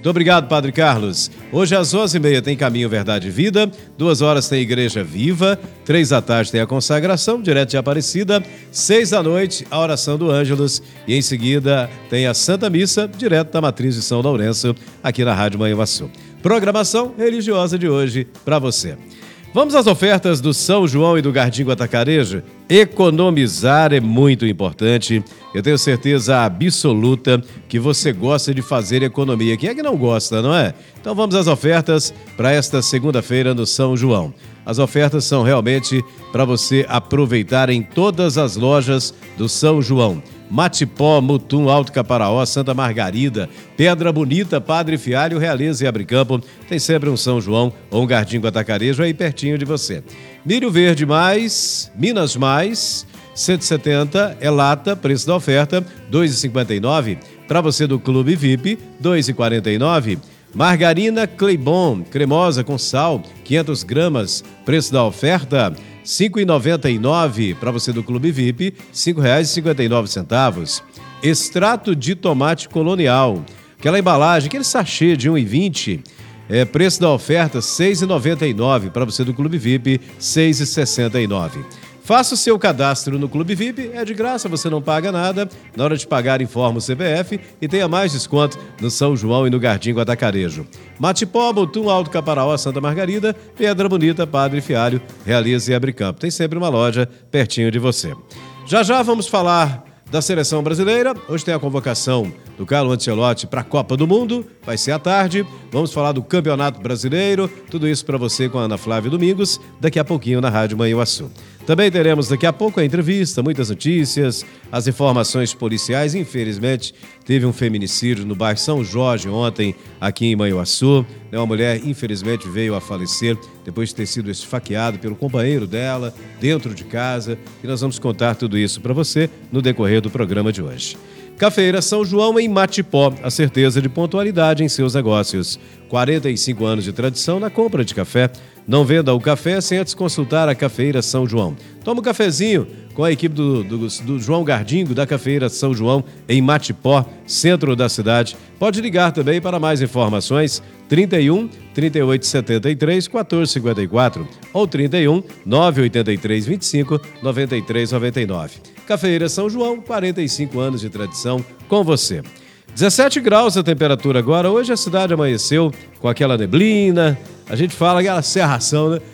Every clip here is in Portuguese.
Muito obrigado, Padre Carlos. Hoje às 11h30 tem Caminho, Verdade e Vida, 2h tem Igreja Viva, 15h tem a consagração, direto de Aparecida, 18h a oração do Ângelus e em seguida tem a Santa Missa, direto da Matriz de São Lourenço, aqui na Rádio Manhuaçu. Programação religiosa de hoje para você. Vamos às ofertas do São João e do Gardingo Atacarejo? Economizar é muito importante. Eu tenho certeza absoluta que você gosta de fazer economia. Quem é que não gosta, não é? Então vamos às ofertas para esta segunda-feira no São João. As ofertas são realmente para você aproveitar em todas as lojas do São João. Matipó, Mutum, Alto Caparaó, Santa Margarida, Pedra Bonita, Padre Fialho, Realeza e Abricampo. Tem sempre um São João ou um Gardingo Atacarejo aí pertinho de você. Milho Verde mais, Minas mais, 170 é lata, preço da oferta, R$ 2,59. Para você do Clube VIP, R$ 2,49. Margarina Cleibon, cremosa com sal, 500 gramas, preço da oferta, R$ 5,99. Para você do Clube VIP, R$ 5,59. Extrato de tomate colonial, aquela embalagem, aquele sachê de R$ 1,20. Preço da oferta, R$ 6,99. Para você do Clube VIP, R$ 6,69. Faça o seu cadastro no Clube VIP, é de graça, você não paga nada. Na hora de pagar, informa o CPF e tenha mais desconto no São João e no Gardingo Atacarejo. Matipó, Mutum, Alto Caparaó, Santa Margarida, Pedra Bonita, Padre Fialho, Realeza e Abricampo. Tem sempre uma loja pertinho de você. Já já vamos falar da Seleção Brasileira. Hoje tem a convocação do Carlo Ancelotti para a Copa do Mundo, vai ser à tarde. Vamos falar do Campeonato Brasileiro, tudo isso para você com a Ana Flávia Domingos, daqui a pouquinho na Rádio Manhuaçu. Também teremos daqui a pouco a entrevista, muitas notícias, as informações policiais. Infelizmente, teve um feminicídio no bairro São Jorge ontem, aqui em Manhuaçu. Uma mulher, infelizmente, veio a falecer depois de ter sido esfaqueada pelo companheiro dela, dentro de casa. E nós vamos contar tudo isso para você no decorrer do programa de hoje. Cafeira São João em Matipó, a certeza de pontualidade em seus negócios. 45 anos de tradição na compra de café. Não venda o café sem antes consultar a Cafeira São João. Toma um cafezinho com a equipe do João Gardingo da Cafeira São João em Matipó, centro da cidade. Pode ligar também para mais informações, 31 38 73 14 54 ou 31 983 25 93 99. Cafeira São João, 45 anos de tradição com você. 17 graus a temperatura agora. Hoje a cidade amanheceu com aquela neblina. A gente fala aquela cerração, né?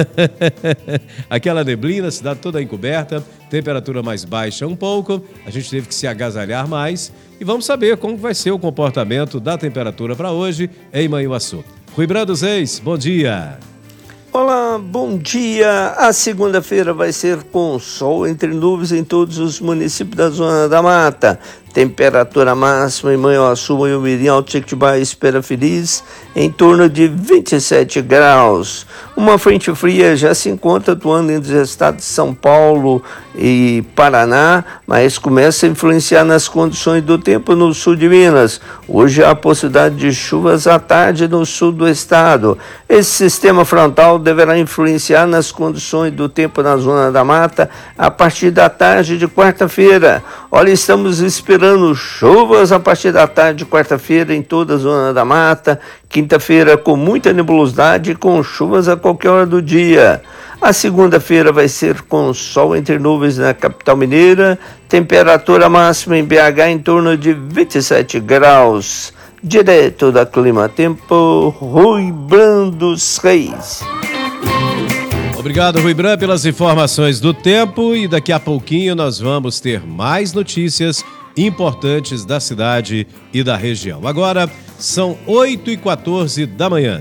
Aquela neblina, a cidade toda encoberta, temperatura mais baixa um pouco. A gente teve que se agasalhar mais. E vamos saber como vai ser o comportamento da temperatura para hoje em Manhuaçu. Rui Brandos Reis, bom dia. Olá, bom dia. A segunda-feira vai ser com sol entre nuvens em todos os municípios da Zona da Mata. Temperatura máxima em Manhuaçu, Manhumirim, Alto Jequitibá e Espera Feliz em torno de 27 graus. Uma frente fria já se encontra atuando entre os estados de São Paulo e Paraná, mas começa a influenciar nas condições do tempo no sul de Minas. Hoje há a possibilidade de chuvas à tarde no sul do estado. Esse sistema frontal deverá influenciar nas condições do tempo na Zona da Mata a partir da tarde de quarta-feira. Olha, estamos esperando chuvas a partir da tarde de quarta-feira em toda a Zona da Mata. Quinta-feira com muita nebulosidade e com chuvas a qualquer hora do dia. A segunda-feira vai ser com sol entre nuvens na capital mineira. Temperatura máxima em BH em torno de 27 graus. Direto da Clima Tempo, Rui Brandos Reis. Obrigado, Rui Bran, pelas informações do tempo. E daqui a pouquinho nós vamos ter mais notícias importantes da cidade e da região. Agora são 8h14 da manhã.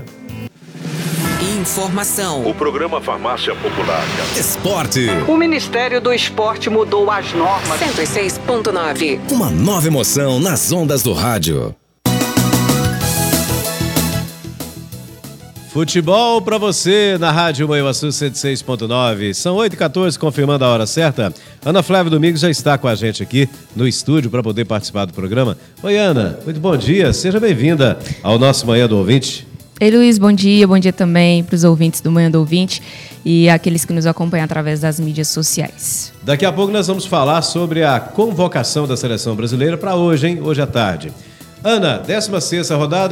Informação. O programa Farmácia Popular. Esporte. O Ministério do Esporte mudou as normas. 106.9. Uma nova emoção nas ondas do rádio. Futebol para você na Rádio Manhuaçu 106.9. São 8h14, confirmando a hora certa. Ana Flávia Domingos já está com a gente aqui no estúdio para poder participar do programa. Oi, Ana, muito bom dia. Seja bem-vinda ao nosso Manhã do Ouvinte. Ei, Luiz, bom dia também para os ouvintes do Manhã do Ouvinte e aqueles que nos acompanham através das mídias sociais. Daqui a pouco nós vamos falar sobre a convocação da Seleção Brasileira para hoje, hein? Hoje à tarde. Ana, 16ª rodada